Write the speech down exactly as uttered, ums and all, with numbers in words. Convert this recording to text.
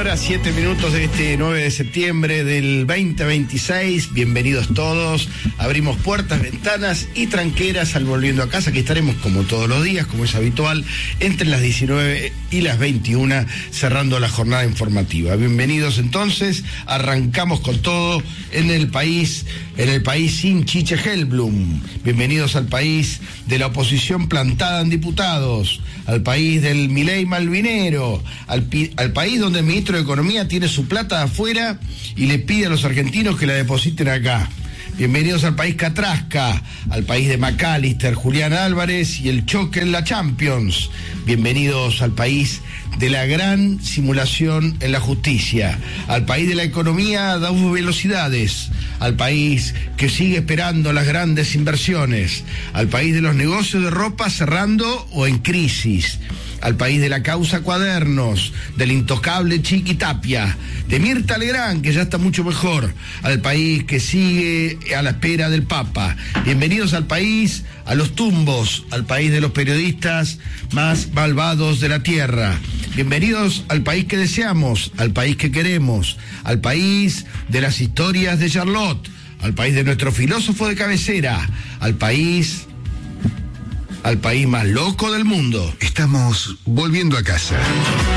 horas, siete minutos de este nueve de septiembre del veinte veintiséis. Bienvenidos todos. Abrimos puertas, ventanas y tranqueras al Volviendo a Casa, que estaremos como todos los días, como es habitual, entre las diecinueve y las veintiuna, cerrando la jornada informativa. Bienvenidos entonces. Arrancamos con todo en el país, en el país sin Chiche Hellblum. Bienvenidos al país de la oposición plantada en diputados, al país del Milei Malvinero, al, al país donde el ministro de Economía tiene su plata afuera y le pide a los argentinos que la depositen acá. Bienvenidos al país Catrasca, al país de McAllister, Julián Álvarez y el choque en la Champions. Bienvenidos al país de la gran simulación en la justicia, al país de la economía a dos velocidades, al país que sigue esperando las grandes inversiones, al país de los negocios de ropa cerrando o en crisis, al país de la causa Cuadernos, del intocable Chiqui Tapia, de Mirta Legrand, que ya está mucho mejor, al país que sigue a la espera del Papa. Bienvenidos al país, a los tumbos, al país de los periodistas más malvados de la tierra. Bienvenidos al país que deseamos, al país que queremos, al país de las historias de Charlotte, al país de nuestro filósofo de cabecera, al país... al país más loco del mundo. Estamos volviendo a casa.